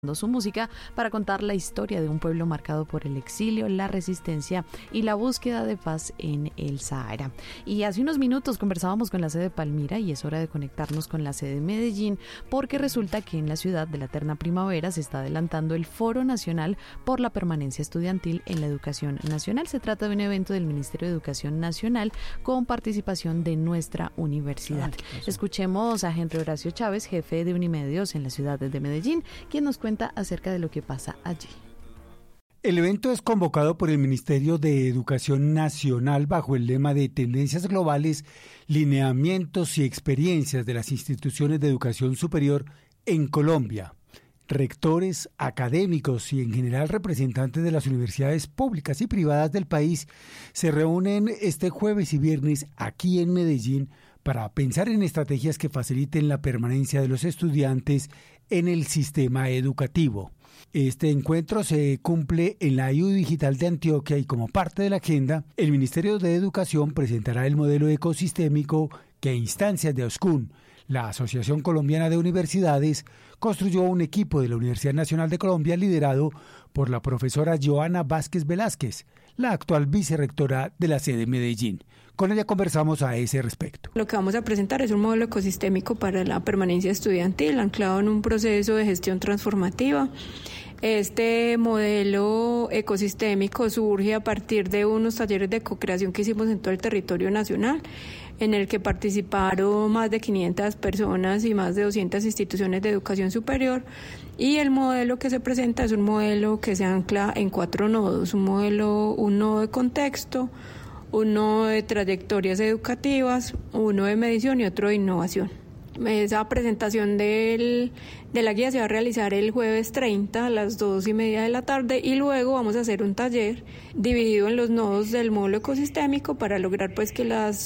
su música para contar la historia de un pueblo marcado por el exilio, la resistencia y la búsqueda de paz en el Sahara. Y hace unos minutos conversábamos con la sede de Palmira y es hora de conectarnos con la sede de Medellín, porque resulta que en la ciudad de la eterna primavera se está adelantando el Foro Nacional por la Permanencia Estudiantil en la Educación Nacional. Se trata de un evento del Ministerio de Educación Nacional con participación de nuestra universidad. Escuchemos a Henry Horacio Chávez, jefe de Unimedios en la ciudad de Medellín, quien nos cuenta acerca de lo que pasa allí. El evento es convocado por el Ministerio de Educación Nacional bajo el lema de Tendencias Globales, Lineamientos y Experiencias de las Instituciones de Educación Superior en Colombia. Rectores, académicos y en general representantes de las universidades públicas y privadas del país se reúnen este jueves y viernes aquí en Medellín para pensar en estrategias que faciliten la permanencia de los estudiantes en el sistema educativo. Este encuentro se cumple en la IU Digital de Antioquia y como parte de la agenda, el Ministerio de Educación presentará el modelo ecosistémico que a instancias de OSCUN, la Asociación Colombiana de Universidades, construyó un equipo de la Universidad Nacional de Colombia liderado por la profesora Joana Vázquez Velázquez, la actual vicerrectora de la sede Medellín. Con ella conversamos a ese respecto. Lo que vamos a presentar es un modelo ecosistémico para la permanencia estudiantil, anclado en un proceso de gestión transformativa. Este modelo ecosistémico surge a partir de unos talleres de co-creación que hicimos en todo el territorio nacional, en el que participaron más de 500 personas y más de 200 instituciones de educación superior, y el modelo que se presenta es un modelo que se ancla en 4 nodos, un nodo de contexto, un nodo de trayectorias educativas, uno de medición y otro de innovación. Esa presentación de la guía se va a realizar el jueves 30 a las 2:30 de la tarde y luego vamos a hacer un taller dividido en los nodos del módulo ecosistémico para lograr pues que las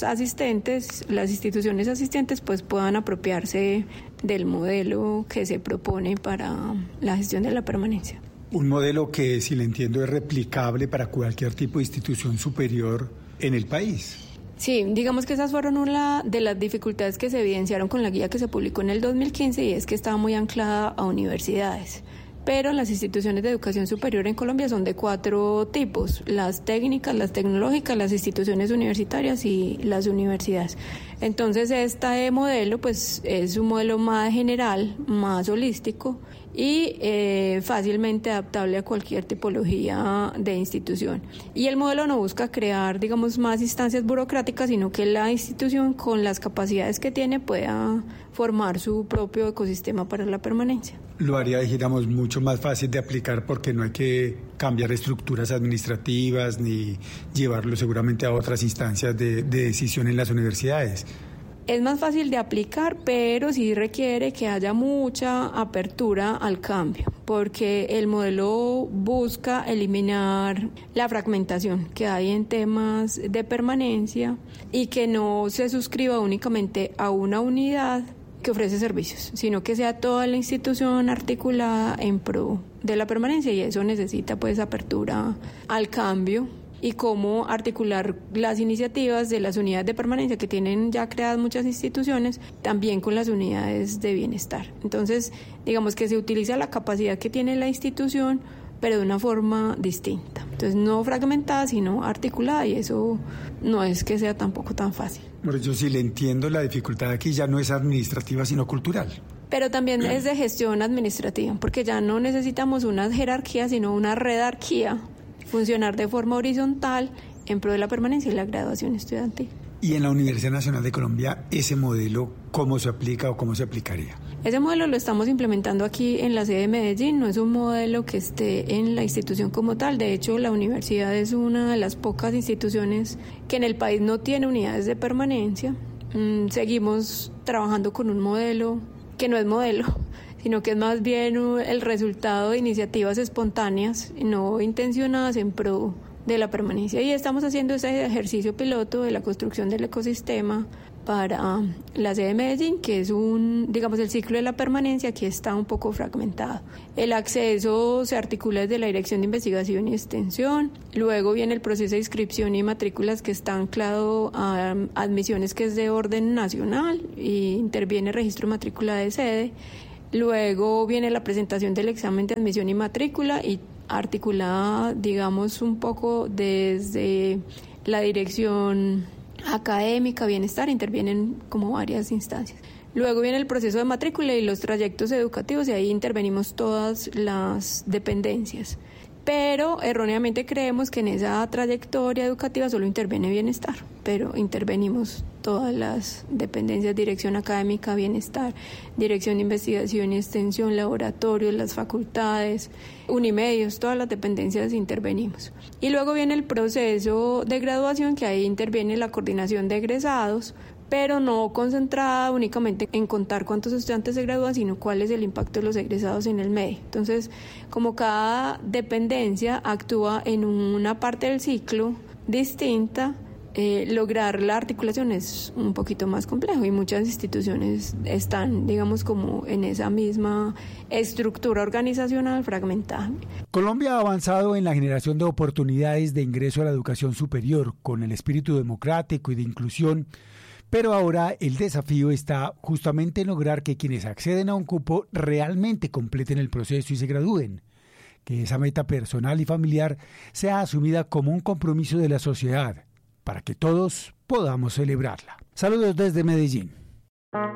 instituciones asistentes pues puedan apropiarse del modelo que se propone para la gestión de la permanencia. Un modelo que, si le entiendo, es replicable para cualquier tipo de institución superior en el país. Sí, digamos que esas fueron una de las dificultades que se evidenciaron con la guía que se publicó en el 2015 y es que estaba muy anclada a universidades. Pero las instituciones de educación superior en Colombia son de 4 tipos: las técnicas, las tecnológicas, las instituciones universitarias y las universidades. Entonces este modelo pues es un modelo más general, más holístico y fácilmente adaptable a cualquier tipología de institución. Y el modelo no busca crear, digamos, más instancias burocráticas, sino que la institución con las capacidades que tiene pueda formar su propio ecosistema para la permanencia. Lo haría, dijéramos, mucho más fácil de aplicar porque no hay que cambiar estructuras administrativas ni llevarlo seguramente a otras instancias de decisión en las universidades. Es más fácil de aplicar, pero sí requiere que haya mucha apertura al cambio, porque el modelo busca eliminar la fragmentación que hay en temas de permanencia y que no se suscriba únicamente a una unidad que ofrece servicios, sino que sea toda la institución articulada en pro de la permanencia, y eso necesita pues apertura al cambio y cómo articular las iniciativas de las unidades de permanencia que tienen ya creadas muchas instituciones también con las unidades de bienestar. Entonces, digamos que se utiliza la capacidad que tiene la institución, pero de una forma distinta. Entonces, no fragmentada, sino articulada, y eso no es que sea tampoco tan fácil. Bueno, yo sí le entiendo, la dificultad aquí ya no es administrativa, sino cultural. Pero también es de gestión administrativa, porque ya no necesitamos una jerarquía, sino una redarquía, funcionar de forma horizontal en pro de la permanencia y la graduación estudiantil. ¿Y en la Universidad Nacional de Colombia ese modelo cómo se aplica o cómo se aplicaría? Ese modelo lo estamos implementando aquí en la sede de Medellín, no es un modelo que esté en la institución como tal. De hecho, la universidad es una de las pocas instituciones que en el país no tiene unidades de permanencia. Seguimos trabajando con un modelo que no es modelo, sino que es más bien el resultado de iniciativas espontáneas, no intencionadas en pro de la permanencia. Y estamos haciendo ese ejercicio piloto de la construcción del ecosistema para la sede de Medellín, que es el ciclo de la permanencia que está un poco fragmentado. El acceso se articula desde la Dirección de Investigación y Extensión, luego viene el proceso de inscripción y matrículas que está anclado a admisiones que es de orden nacional y interviene el registro de matrícula de sede. Luego viene la presentación del examen de admisión y matrícula y articulada, digamos, un poco desde la dirección académica, bienestar, intervienen como varias instancias. Luego viene el proceso de matrícula y los trayectos educativos y ahí intervenimos todas las dependencias. Pero erróneamente creemos que en esa trayectoria educativa solo interviene bienestar, pero intervenimos todas las dependencias, dirección académica, bienestar, dirección de investigación y extensión, laboratorios, las facultades, unimedios, todas las dependencias intervenimos. Y luego viene el proceso de graduación, que ahí interviene la coordinación de egresados, pero no concentrada únicamente en contar cuántos estudiantes se gradúan, sino cuál es el impacto de los egresados en el medio. Entonces, como cada dependencia actúa en una parte del ciclo distinta, lograr la articulación es un poquito más complejo y muchas instituciones están, digamos, como en esa misma estructura organizacional fragmentada. Colombia ha avanzado en la generación de oportunidades de ingreso a la educación superior con el espíritu democrático y de inclusión. Pero ahora el desafío está justamente en lograr que quienes acceden a un cupo realmente completen el proceso y se gradúen, que esa meta personal y familiar sea asumida como un compromiso de la sociedad, para que todos podamos celebrarla. Saludos desde Medellín.